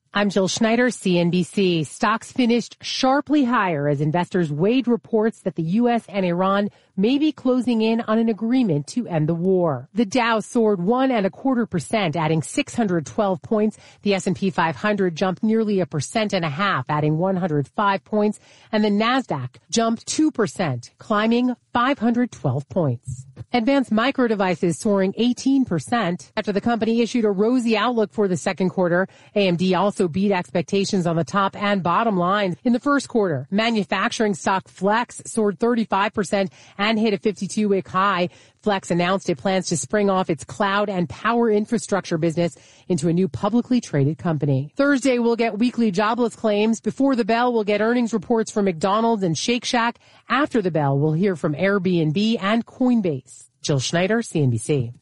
I'm Jill Schneider, CNBC. Stocks finished sharply higher as investors weighed reports that the U.S. and Iran may be closing in on an agreement to end the war. The Dow soared 1.25%, adding 612 points. The S&P 500 jumped nearly 1.5%, adding 105 points. And the Nasdaq jumped 2%, climbing 512 points. Advanced Micro Devices soaring 18% after the company issued a rosy outlook for the second quarter. AMD also beat expectations on the top and bottom lines in the first quarter. Manufacturing stock Flex soared 35% and hit a 52-week high. Flex announced it plans to spring off its cloud and power infrastructure business into a new publicly traded company. Thursday, we'll get weekly jobless claims. Before the bell, we'll get earnings reports from McDonald's and Shake Shack. After the bell, we'll hear from Airbnb and Coinbase. Jill Schneider, CNBC.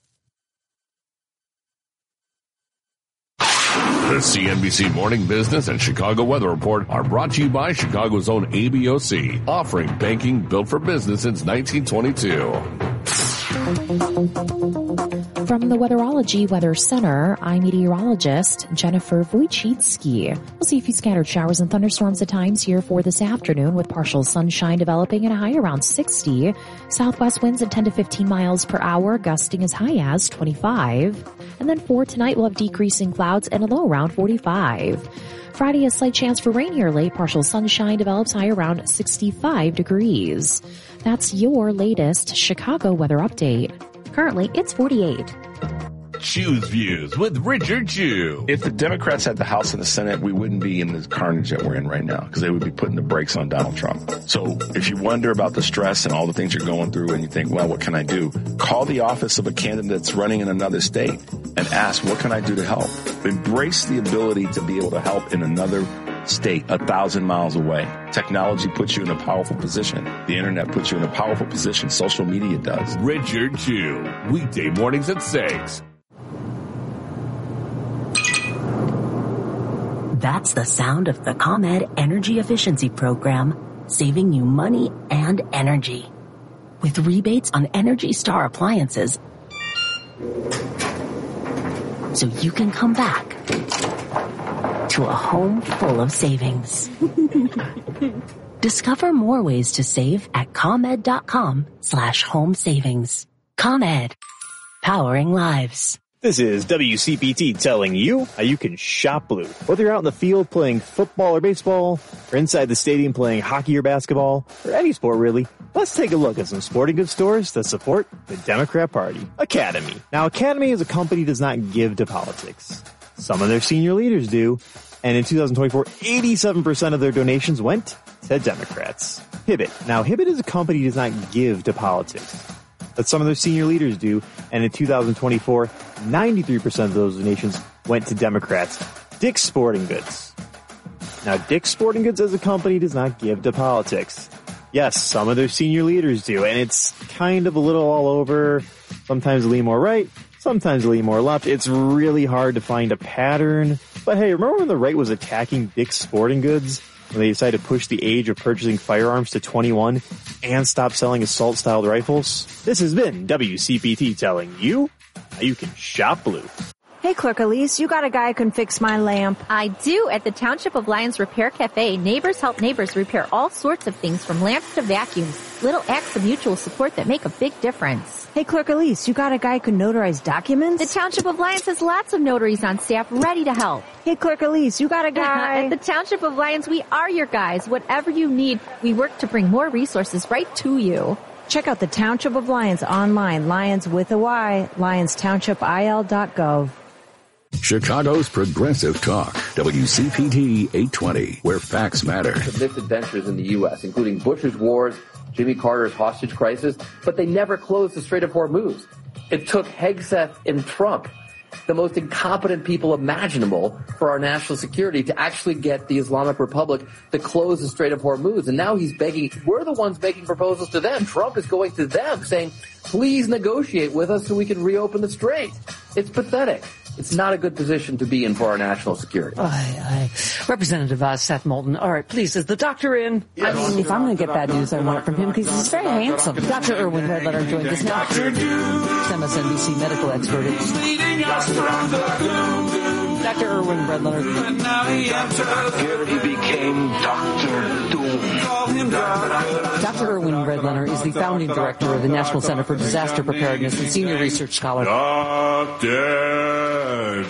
The CNBC Morning Business and Chicago Weather Report are brought to you by Chicago's own ABOC, offering banking built for business since 1922. From the Weatherology Weather Center, I'm meteorologist Jennifer Wojcicki. We'll see a few scattered showers and thunderstorms at times here for this afternoon with partial sunshine developing at a high around 60. Southwest winds at 10 to 15 miles per hour, gusting as high as 25. And then for tonight, we'll have decreasing clouds and a low around 45. Friday, a slight chance for rain here late. Partial sunshine develops high around 65 degrees. That's your latest Chicago weather update. Currently, it's 48. Choose Views with Richard Chu. If the Democrats had the House and the Senate, we wouldn't be in the carnage that we're in right now because they would be putting the brakes on Donald Trump. So if you wonder about the stress and all the things you're going through and you think, well, what can I do? Call the office of a candidate that's running in another state and ask, what can I do to help? Embrace the ability to be able to help in another state 1,000 miles away. Technology puts you in a powerful position. The internet puts you in a powerful position. Social media does. Richard Chu, weekday mornings at 6. That's the sound of the ComEd Energy Efficiency Program, saving you money and energy. With rebates on Energy Star appliances, so you can come back to a home full of savings. Discover more ways to save at ComEd.com/home savings. ComEd, powering lives. This is WCPT telling you how you can shop blue. Whether you're out in the field playing football or baseball, or inside the stadium playing hockey or basketball, or any sport really, let's take a look at some sporting goods stores that support the Democrat Party. Academy. Now, Academy as a company does not give to politics. Some of their senior leaders do, and in 2024, 87% of their donations went to Democrats. Hibbett. Now, Hibbett as a company does not give to politics. But some of their senior leaders do, and in 2024, 93% of those donations went to Democrats. Dick's Sporting Goods. Now, Dick's Sporting Goods as a company does not give to politics. Yes, some of their senior leaders do, and it's kind of a little all over. Sometimes lean more right, sometimes lean more left. It's really hard to find a pattern. But hey, remember when the right was attacking Dick's Sporting Goods? When they decided to push the age of purchasing firearms to 21 and stop selling assault-styled rifles? This has been WCPT telling you how you can shop blue. Hey, Clerk Elise, you got a guy who can fix my lamp. I do. At the Township of Lyons Repair Cafe, neighbors help neighbors repair all sorts of things from lamps to vacuums. Little acts of mutual support that make a big difference. Hey, Clerk Elise, you got a guy who can notarize documents? The Township of Lyons has lots of notaries on staff ready to help. Hey, Clerk Elise, you got a guy... At the Township of Lyons, we are your guys. Whatever you need, we work to bring more resources right to you. Check out the Township of Lyons online, Lyons with a Y, LyonsTownshipIL.gov. Chicago's Progressive Talk, WCPT 820, where facts matter. Lifted ventures in the U.S., including Bush's wars, Jimmy Carter's hostage crisis, but they never closed the Strait of Hormuz. It took Hegseth and Trump, the most incompetent people imaginable for our national security, to actually get the Islamic Republic to close the Strait of Hormuz. And now he's begging, we're the ones making proposals to them. Trump is going to them saying, please negotiate with us so we can reopen the strait. It's pathetic. It's not a good position to be in for our national security. Representative Seth Moulton. All right, please, is the doctor in? Yes. I mean, if I'm going to get bad news, I want it from him because he's very handsome. Dr. Irwin Redletter joins us now. MSNBC medical expert. Dr. Erwin Redlener. Here he became Dr. Doom. Dr. Erwin Redlener is the founding director of the National Center for Disaster Preparedness and senior research scholar. Dr.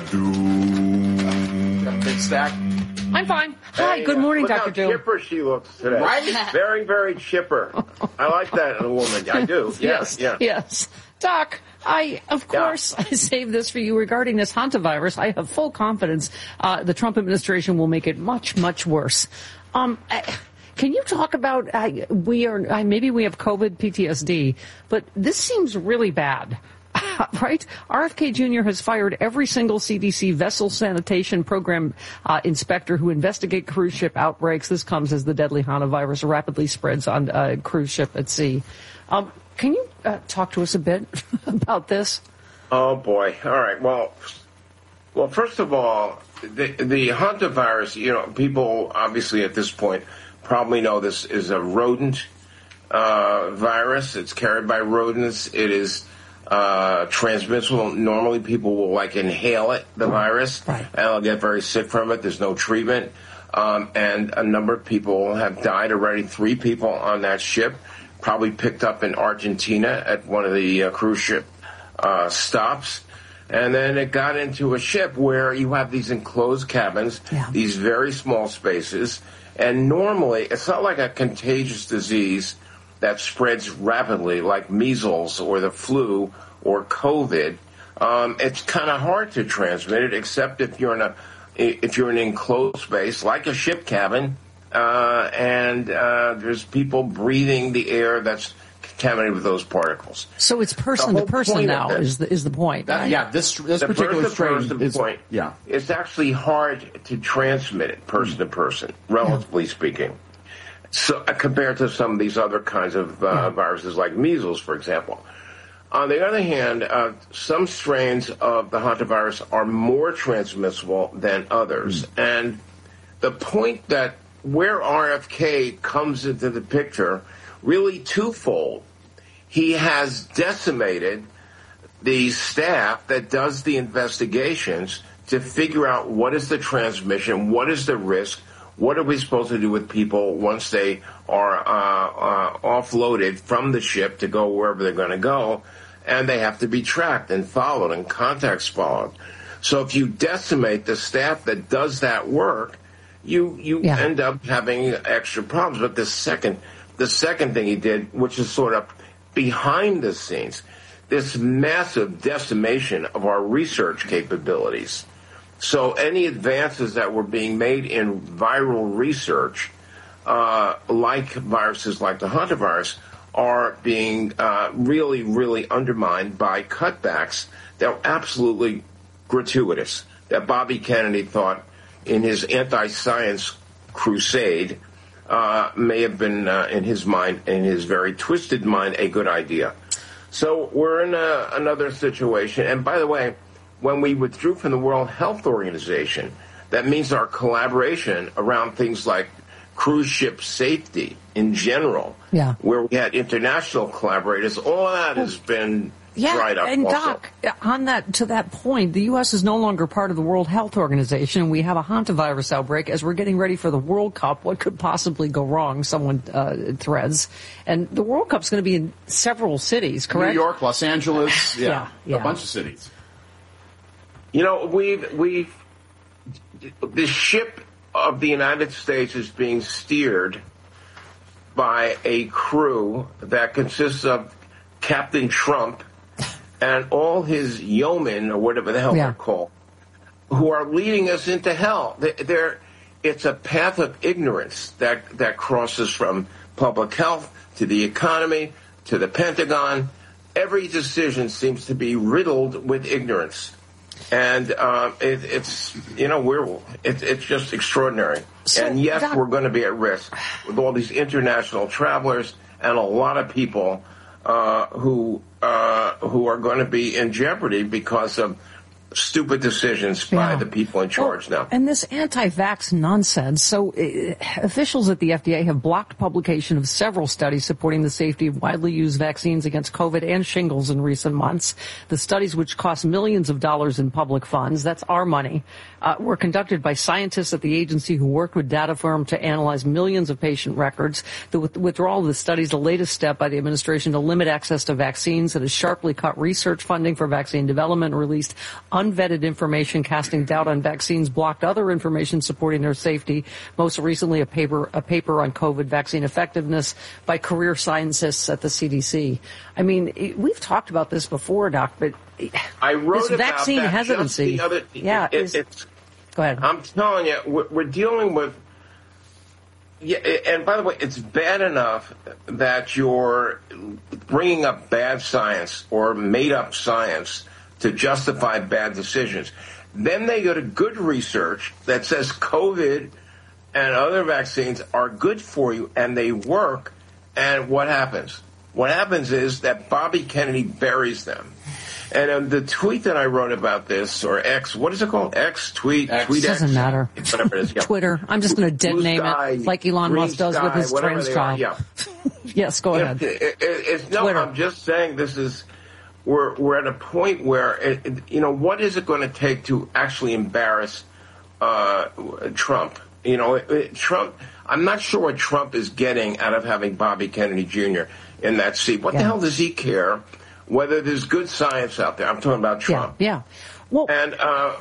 Doom. Got a big stack. I'm fine. Hi, good morning, Look Dr. Doom. How chipper she looks today. Right? Very, very chipper. I like that in a woman. I do. Yes. Doc, I saved this for you regarding this hantavirus. I have full confidence the Trump administration will make it much, much worse. Can you talk about, maybe we have COVID PTSD, but this seems really bad. Right? RFK Jr. has fired every single CDC vessel sanitation program inspector who investigate cruise ship outbreaks. This comes as the deadly hantavirus rapidly spreads on a cruise ship at sea. Can you talk to us a bit about this? Oh, boy. All right. Well, first of all, the hantavirus, people obviously at this point probably know this is a rodent virus. It's carried by rodents. It is transmissible. Normally people will inhale it, the virus, and they'll get very sick from it. There's no treatment. And a number of people have died already. 3 people on that ship, probably picked up in Argentina at one of the cruise ship stops. And then it got into a ship where you have these enclosed cabins, these very small spaces. And normally it's not like a contagious disease that spreads rapidly like measles or the flu or COVID. It's kind of hard to transmit it, except if you're in an enclosed space like a ship cabin, and there's people breathing the air that's contaminated with those particles. So it's person to person now is the point. Right? This particular strain is point. Yeah, it's actually hard to transmit it person to person, relatively speaking. So compared to some of these other kinds of viruses like measles, for example. On the other hand, some strains of the hantavirus are more transmissible than others. And the point that where RFK comes into the picture, really twofold. He has decimated the staff that does the investigations to figure out what is the transmission, what is the risk, what are we supposed to do with people once they are offloaded from the ship to go wherever they're going to go, and they have to be tracked and followed and contacts followed. So if you decimate the staff that does that work, you end up having extra problems. But the second thing he did, which is sort of behind the scenes, this massive decimation of our research capabilities. So any advances that were being made in viral research, like viruses like the hantavirus, are being really, really undermined by cutbacks that were absolutely gratuitous, that Bobby Kennedy thought in his anti-science crusade may have been, in his mind, in his very twisted mind, a good idea. So we're in another situation. And by the way, when we withdrew from the World Health Organization, that means our collaboration around things like cruise ship safety in general, where we had international collaborators, all of that has been dried up. And also. Doc, to that point, the U.S. is no longer part of the World Health Organization. We have a hantavirus outbreak. As we're getting ready for the World Cup, what could possibly go wrong? Someone threads. And the World Cup's going to be in several cities, correct? New York, Los Angeles, a bunch of cities. You know, the ship of the United States is being steered by a crew that consists of Captain Trump and all his yeomen, or whatever the hell they're called, who are leading us into hell. It's a path of ignorance that crosses from public health to the economy to the Pentagon. Every decision seems to be riddled with ignorance. And it's just extraordinary. So, and yes, we're going to be at risk with all these international travelers and a lot of people who are going to be in jeopardy because of stupid decisions by the people in charge now. And this anti-vax nonsense. So officials at the FDA have blocked publication of several studies supporting the safety of widely used vaccines against COVID and shingles in recent months. The studies, which cost millions of dollars in public funds, that's our money, were conducted by scientists at the agency who worked with data firm to analyze millions of patient records. The withdrawal of the study is the latest step by the administration to limit access to vaccines. It has sharply cut research funding for vaccine development, released unvetted information casting doubt on vaccines, blocked other information supporting their safety. Most recently, a paper on COVID vaccine effectiveness by career scientists at the CDC. I mean, we've talked about this before, Doc, but I wrote this vaccine about that hesitancy. Go ahead. I'm telling you, we're dealing with. Yeah, and by the way, it's bad enough that you're bringing up bad science or made-up science to justify bad decisions. Then they go to good research that says COVID and other vaccines are good for you and they work. And what happens? What happens is that Bobby Kennedy buries them. And the tweet that I wrote about this, or X, what is it called? X, tweet, tweet X. Doesn't matter. Whatever it is. Yeah. Twitter. I'm just going to dead name it like Elon Musk does with his trans child. Yeah. Yes, go ahead. No, I'm just saying this is, we're at a point where, what is it going to take to actually embarrass Trump? Trump, I'm not sure what Trump is getting out of having Bobby Kennedy Jr. in that seat. What the hell does he care whether there's good science out there? I'm talking about Trump. Yeah. Well, and,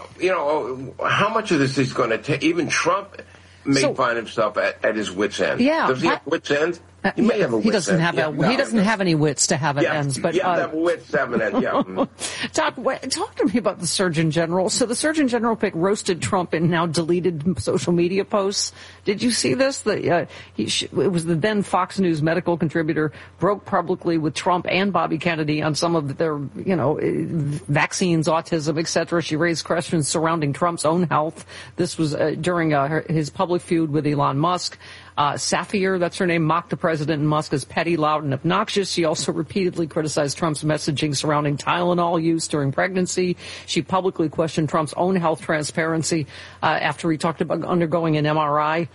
how much of this is going to take? Even Trump may find himself at his wit's end. Yeah. Does he have wit's end? He may have a wit's end. He doesn't have any wits to have an ends. But have wits to have an end, yeah. Talk to me about the Surgeon General. So the Surgeon General pick roasted Trump in now deleted social media posts. Did you see this? It was the then Fox News medical contributor broke publicly with Trump and Bobby Kennedy on some of their, vaccines, autism, etc. She raised questions surrounding Trump's own health. This was during his public feud with Elon Musk. Safir, that's her name, mocked the president and Musk as petty, loud, and obnoxious. She also repeatedly criticized Trump's messaging surrounding Tylenol use during pregnancy. She publicly questioned Trump's own health transparency after he talked about undergoing an MRI.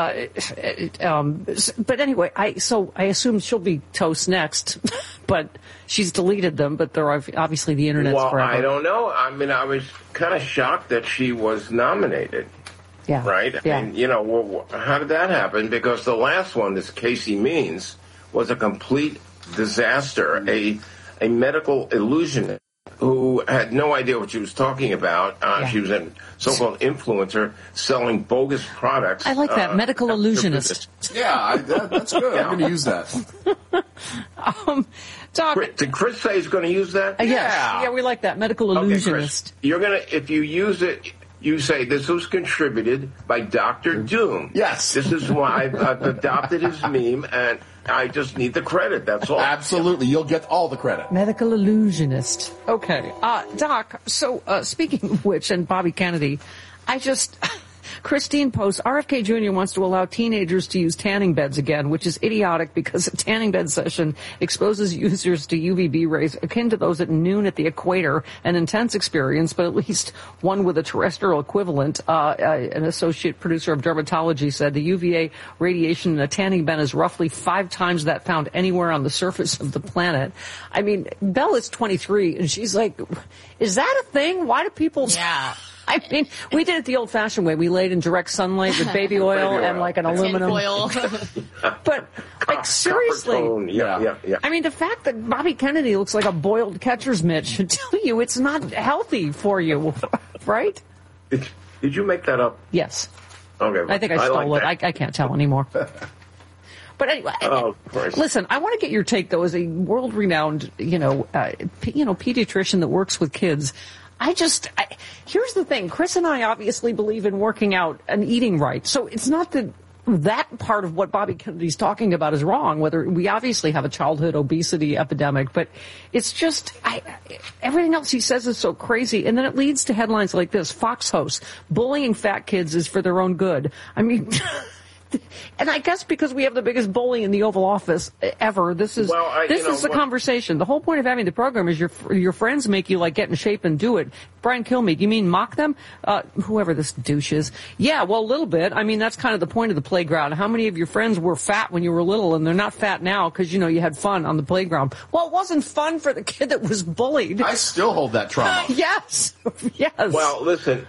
But anyway, I assume she'll be toast next, but she's deleted them, but they're obviously the internet's forever. Well, I don't know. I mean, I was kind of shocked that she was nominated. Yeah. Right? Yeah. And, how did that happen? Because the last one, this Casey Means, was a complete disaster, a medical illusionist who had no idea what she was talking about. She was a so-called influencer selling bogus products. I like that, medical illusionist. Yeah, that's good. I'm going to use that. Doc, did Chris say he's going to use that? Yeah, we like that, medical illusionist. Chris, you're going to, if you use it, you say, this was contributed by Dr. Doom. Yes. This is why I've adopted his meme, and I just need the credit, that's all. Absolutely. You'll get all the credit. Medical illusionist. Okay. Doc, so speaking of which, and Bobby Kennedy, Christine posts, RFK Jr. wants to allow teenagers to use tanning beds again, which is idiotic because a tanning bed session exposes users to UVB rays akin to those at noon at the equator, an intense experience, but at least one with a terrestrial equivalent. An associate producer of dermatology said the UVA radiation in a tanning bed is roughly 5 times that found anywhere on the surface of the planet. I mean, Belle is 23, and she's like, is that a thing? Why do people... Yeah. I mean, we did it the old-fashioned way. We laid in direct sunlight with baby oil and like an aluminum. Oil. But, like, seriously. Yeah. I mean, the fact that Bobby Kennedy looks like a boiled catcher's mitt should tell you it's not healthy for you, right? Did you make that up? Yes. Okay. I think I stole it. I can't tell anymore. But anyway, listen, I want to get your take, though, as a world-renowned, pediatrician that works with kids. Here's the thing. Chris and I obviously believe in working out and eating right. So it's not that part of what Bobby Kennedy's talking about is wrong, whether we obviously have a childhood obesity epidemic, but it's just, everything else he says is so crazy. And then it leads to headlines like this. Fox host, bullying fat kids is for their own good. I mean, And I guess because we have the biggest bully in the Oval Office ever, this is the conversation. The whole point of having the program is your friends make you like get in shape and do it. Brian Kilmeade, you mean mock them? Whoever this douche is. Yeah, well, a little bit. I mean, that's kind of the point of the playground. How many of your friends were fat when you were little and they're not fat now because, you had fun on the playground? Well, it wasn't fun for the kid that was bullied. I still hold that trauma. Yes. Yes. Well, listen,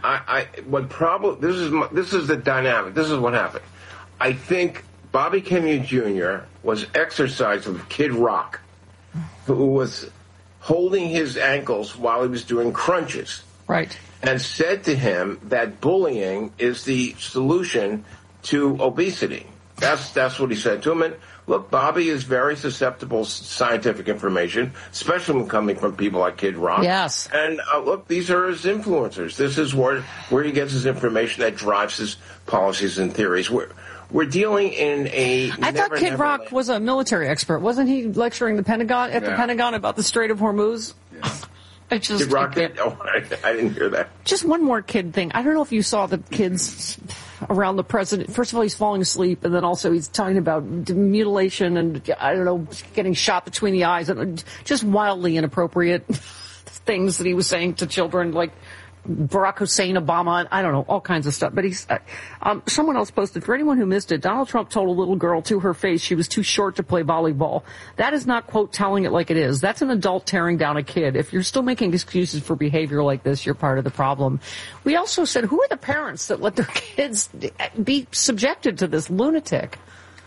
this is the dynamic. This is what happened. I think Bobby Kennedy Jr. was exercised with Kid Rock, who was holding his ankles while he was doing crunches. Right. And said to him that bullying is the solution to obesity. That's what he said to him. And look, Bobby is very susceptible to scientific information, especially when coming from people like Kid Rock. Yes. And look, these are his influencers. This is where he gets his information that drives his policies and theories. We're dealing in a... I thought Kid Rock was a military expert. Wasn't he lecturing the Pentagon the Pentagon about the Strait of Hormuz? Yes. Kid Rock did? Oh, I didn't hear that. Just one more kid thing. I don't know if you saw the kids around the president. First of all, he's falling asleep, and then also he's talking about mutilation and, I don't know, getting shot between the eyes, and just wildly inappropriate things that he was saying to children, like Barack Hussein Obama, I don't know, all kinds of stuff. But he's someone else posted, for anyone who missed it, Donald Trump told a little girl to her face she was too short to play volleyball. That is not, quote, telling it like it is. That's an adult tearing down a kid. If you're still making excuses for behavior like this, you're part of the problem. We also said, who are the parents that let their kids be subjected to this lunatic?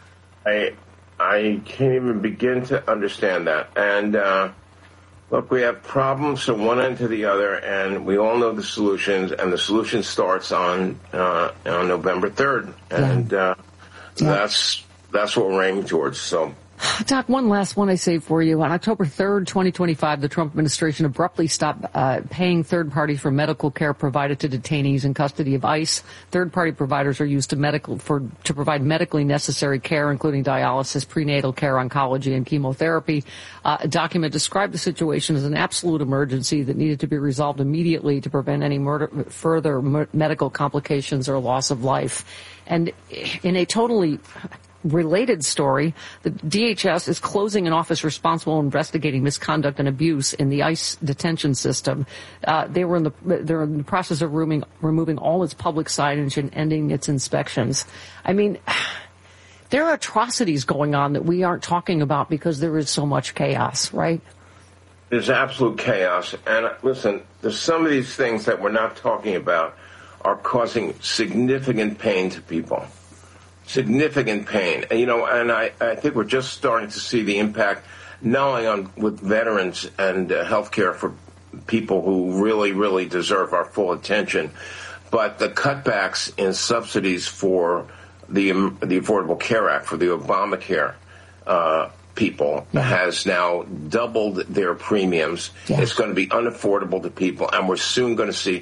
I can't even begin to understand that. And look, we have problems from one end to the other, and we all know the solutions, and the solution starts on November 3rd. And that's what we're aiming towards. So, Doc, one last one I saved for you. On October 3rd, 2025, the Trump administration abruptly stopped paying third parties for medical care provided to detainees in custody of ICE. Third-party providers are used to provide medically necessary care, including dialysis, prenatal care, oncology, and chemotherapy. A document described the situation as an absolute emergency that needed to be resolved immediately to prevent any further medical complications or loss of life. And in a totally related story, the DHS is closing an office responsible for investigating misconduct and abuse in the ICE detention system. They're in the process of removing all its public signage and ending its inspections. I mean, there are atrocities going on that we aren't talking about because there is so much chaos, right? There's absolute chaos. And listen, there's some of these things that we're not talking about are causing significant pain to people. Significant pain. And I think we're just starting to see the impact not only with veterans and health care for people who really, really deserve our full attention, but the cutbacks in subsidies for the Affordable Care Act, for the Obamacare people, has now doubled their premiums. Yes. It's going to be unaffordable to people, and we're soon going to see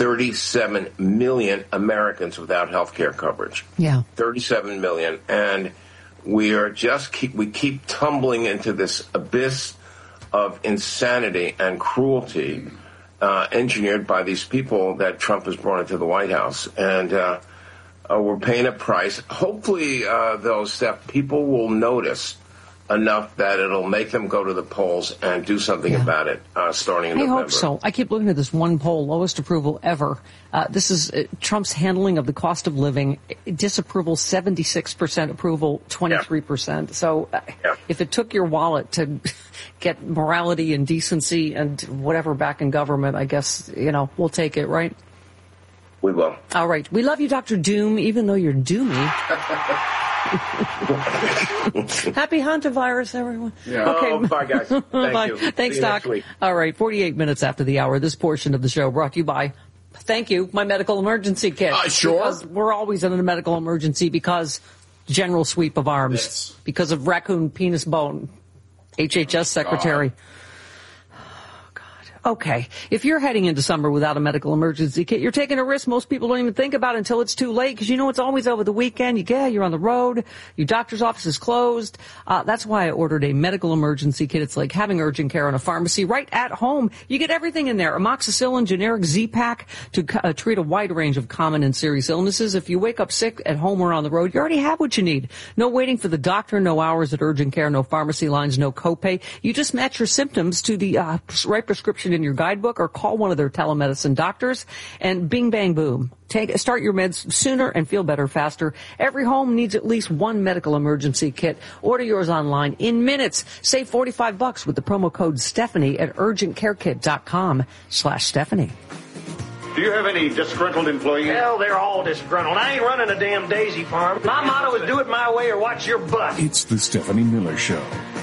37 million Americans without health care coverage. Yeah. 37 million. And we are we keep tumbling into this abyss of insanity and cruelty engineered by these people that Trump has brought into the White House. And we're paying a price. Hopefully, though, Steph, people will notice enough that it'll make them go to the polls and do something about it starting in November. I hope so. I keep looking at this one poll, lowest approval ever. This is Trump's handling of the cost of living. Disapproval, 76%. Approval, 23%. So if it took your wallet to get morality and decency and whatever back in government, I guess, we'll take it, right? We will. All right. We love you, Dr. Doom, even though you're doomy. Happy hantavirus, everyone. Yeah. Okay. Oh, bye, guys. Thank you. Thanks, Doc. All right, 48 minutes after the hour. This portion of the show brought to you by, thank you, my medical emergency kit. Sure. Because we're always in a medical emergency because general sweep of arms. Yes. Because of raccoon penis bone. HHS secretary. Okay, if you're heading into summer without a medical emergency kit, you're taking a risk most people don't even think about until it's too late, because you know it's always over the weekend. You're on the road, your doctor's office is closed. That's why I ordered a medical emergency kit. It's like having urgent care in a pharmacy right at home. You get everything in there. Amoxicillin, generic Z-Pak to treat a wide range of common and serious illnesses. If you wake up sick at home or on the road, you already have what you need. No waiting for the doctor, no hours at urgent care, no pharmacy lines, no copay. You just match your symptoms to the right prescription in your guidebook or call one of their telemedicine doctors, and bing, bang, boom. Start your meds sooner and feel better faster. Every home needs at least one medical emergency kit. Order yours online in minutes. Save $45 with the promo code Stephanie at urgentcarekit.com/Stephanie. Do you have any disgruntled employees? Hell, they're all disgruntled. I ain't running a damn daisy farm. My motto is do it my way or watch your butt. It's the Stephanie Miller Show.